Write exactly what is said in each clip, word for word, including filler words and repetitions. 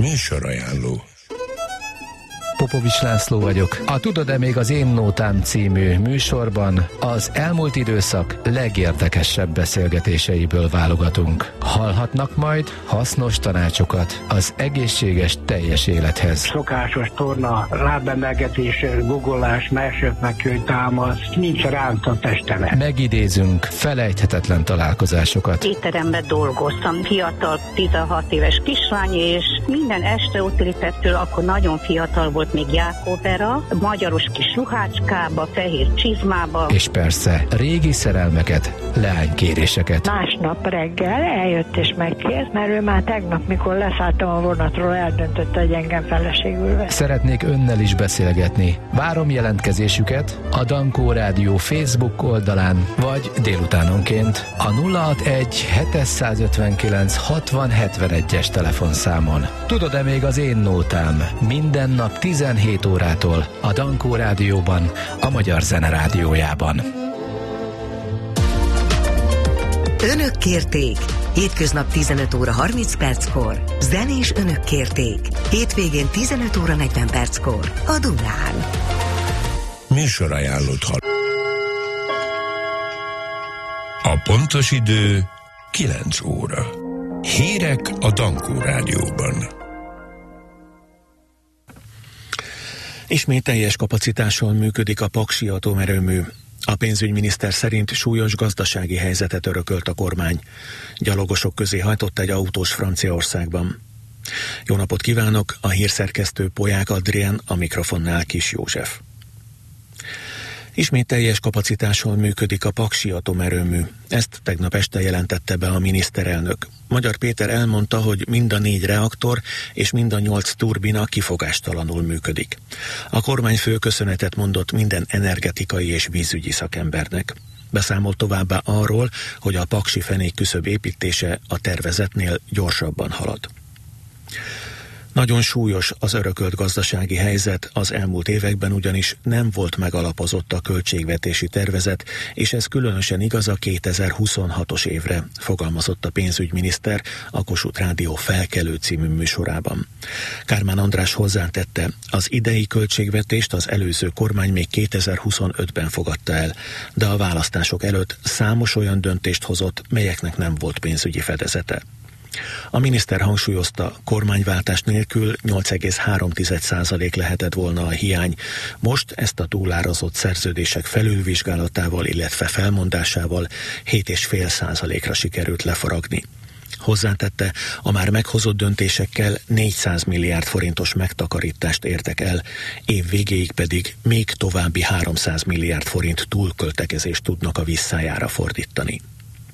Műsorajánló. Popovics László vagyok. A Tudod-e még az Én Nótám című műsorban az elmúlt időszak legérdekesebb beszélgetéseiből válogatunk. Hallhatnak majd hasznos tanácsokat az egészséges teljes élethez. Szokásos torna, lábemelgetés, guggolás, mersőfekvő támasz, nincs ránta testemet. Megidézünk felejthetetlen találkozásokat. Étteremben dolgoztam, fiatal, tizenhat éves kislány, és minden este ott létettől, akkor nagyon fiatal volt, még Jákóbera, magyaros kis ruhácskába, fehér csizmába. És persze régi szerelmeket, leánykéréseket. Másnap reggel eljött és megkért, mert ő már tegnap, mikor leszálltam a vonatról, eldöntötte, hogy engem feleségül vesz. Szeretnék önnel is beszélgetni. Várom jelentkezésüket a Dankó Rádió Facebook oldalán, vagy délutánonként a nulla hatvanegy hétszázötvenkilenc hatvan hetvenegyes telefonszámon. Tudod-e még az Én Nótám? Minden nap tizenhét órától a Dankó Rádióban, a Magyar Zene Rádiójában. Önök kérték. Hétköznap tizenöt óra harminc perckor. Zenés Önök kérték. Hétvégén tizenöt óra negyven perckor. A Dunán. Műsorajánlót hall. A pontos idő kilenc óra. Hírek a Dankó Rádióban. Ismét teljes kapacitással működik a Paksi atomerőmű. A pénzügyminiszter szerint súlyos gazdasági helyzetet örökölt a kormány. Gyalogosok közé hajtott egy autós Franciaországban. Jó napot kívánok, a hírszerkesztő Polyák Adrien, a mikrofonnál Kis József. Ismét teljes kapacitással működik a Paksi atomerőmű. Ezt tegnap este jelentette be a miniszterelnök. Magyar Péter elmondta, hogy mind a négy reaktor és mind a nyolc turbina kifogástalanul működik. A kormányfő köszönetet mondott minden energetikai és vízügyi szakembernek. Beszámolt továbbá arról, hogy a paksi fenékküszöb építése a tervezetnél gyorsabban halad. Nagyon súlyos az örökölt gazdasági helyzet, az elmúlt években ugyanis nem volt megalapozott a költségvetési tervezet, és ez különösen igaz a kétezer-huszonhatos évre, fogalmazott a pénzügyminiszter a Kossuth Rádió Felkelő című műsorában. Kármán András hozzátette, az idei költségvetést az előző kormány még kétezer-huszonötben fogadta el, de a választások előtt számos olyan döntést hozott, melyeknek nem volt pénzügyi fedezete. A miniszter hangsúlyozta, kormányváltás nélkül nyolc egész három százalék lehetett volna a hiány. Most ezt a túlárazott szerződések felülvizsgálatával, illetve felmondásával hét egész öt százalékra sikerült lefaragni. Hozzátette, a már meghozott döntésekkel négyszáz milliárd forintos megtakarítást értek el, év végéig pedig még további háromszáz milliárd forint túlköltekezést tudnak a visszájára fordítani.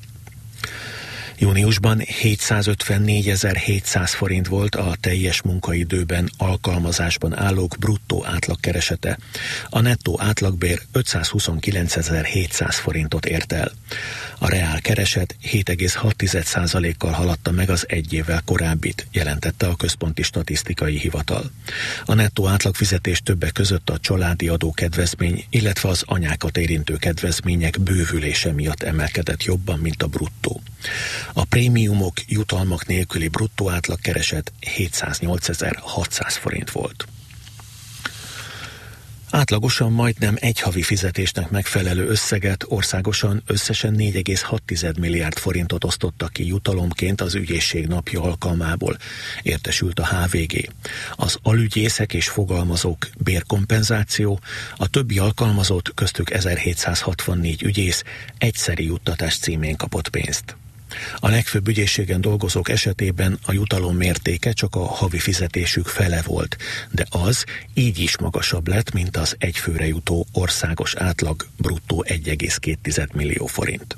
Júniusban hétszázötvennégyezer-hétszáz forint volt a teljes munkaidőben alkalmazásban állók bruttó átlagkeresete. A nettó átlagbér ötszázhuszonkilencezer-hétszáz forintot ért el. A reál kereset hét egész hat százalékkal haladta meg az egy évvel korábbit, jelentette a Központi Statisztikai Hivatal. A nettó átlagfizetés többek között a családi adókedvezmény, illetve az anyákat érintő kedvezmények bővülése miatt emelkedett jobban, mint a bruttó. A prémiumok, jutalmak nélküli bruttó átlagkereset hétszáznyolcezer-hatszáz forint volt. Átlagosan majdnem egy havi fizetésnek megfelelő összeget országosan összesen négy egész hat milliárd forintot osztottak ki jutalomként az ügyészség napja alkalmából, értesült a há vé gé. Az alügyészek és fogalmazók bérkompenzáció, a többi alkalmazott, köztük ezerhétszázhatvannégy ügyész egyszeri juttatás címén kapott pénzt. A legfőbb ügyészségen dolgozók esetében a jutalom mértéke csak a havi fizetésük fele volt, de az így is magasabb lett, mint az egyfőre jutó országos átlag bruttó egy egész két millió forint.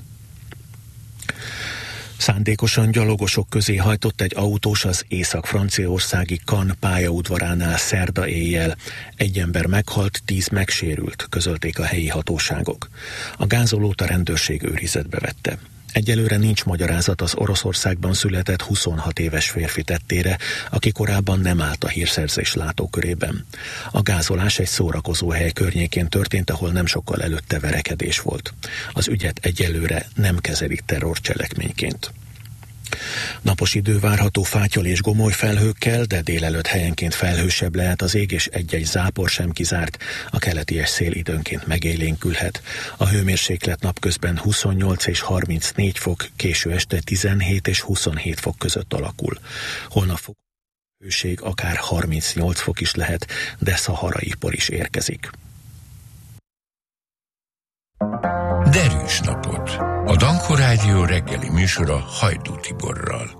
Szándékosan gyalogosok közé hajtott egy autós az észak-franciaországi Cannes pályaudvaránál szerda éjjel. Egy ember meghalt, tíz megsérült, közölték a helyi hatóságok. A gázolót a rendőrség őrizetbe vette. Egyelőre nincs magyarázat az Oroszországban született huszonhat éves férfi tettére, aki korábban nem állt a hírszerzés látókörében. A gázolás egy szórakozóhely környékén történt, ahol nem sokkal előtte verekedés volt. Az ügyet egyelőre nem kezelik terrorcselekményként. Napos idő várható fátyol és gomoly felhőkkel, de délelőtt helyenként felhősebb lehet az ég, és egy-egy zápor sem kizárt. A keleties szél időnként megélénkülhet. A hőmérséklet napközben huszonnyolc és harmincnégy fok, késő este tizenhét és huszonhét fok között alakul. Holnap fok hőség akár harmincnyolc fok is lehet, de szaharai por is érkezik. Derűs napot! A Dankó Rádió reggeli műsora Hajdú Tiborral.